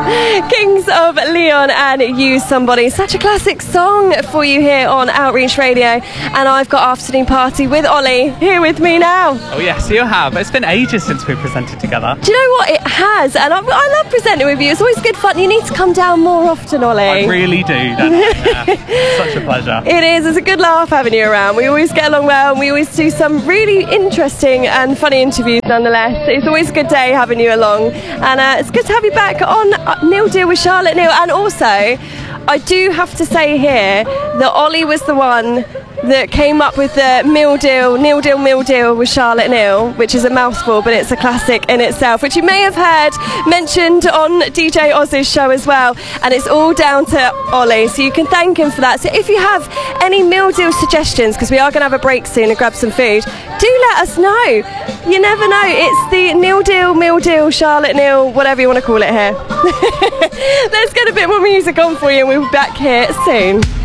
Kings of Leon and You Somebody. Such a classic song for you here on Outreach Radio. And I've got Afternoon Party with Ollie here with me now. Oh yes, you have. It's been ages since we presented together. Do you know what? It has. And I love presenting with you. It's always good fun. You need to come down more often, Ollie. I really do. It's such a pleasure. It is. It's a good laugh having you around. We always get along well and we always do some really interesting and funny interviews nonetheless. It's always a good day having you along. And it's good to have you back on Neil Deal with Charlotte Neal. And also, I do have to say here that Ollie was the one that came up with the Neil Deal with Charlotte Neal, which is a mouthful, but it's a classic in itself, which you may have heard mentioned on DJ Oz's show as well. And it's all down to Ollie, so you can thank him for that. So if you have any meal deal suggestions, because we are going to have a break soon and grab some food, do let us know. You never know. It's the Neil Deal, Charlotte Neal, whatever you want to call it here. Let's get a bit more music on for you and we'll be back here soon.